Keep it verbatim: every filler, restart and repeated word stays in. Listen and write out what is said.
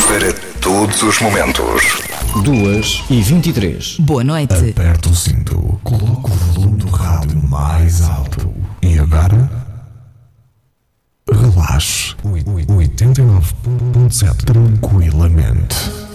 para todos os momentos. duas e vinte e três. Boa noite. Aperta o cinto, coloca o volume do rádio mais alto. E agora? Relaxe. oitenta e nove ponto sete tranquilamente.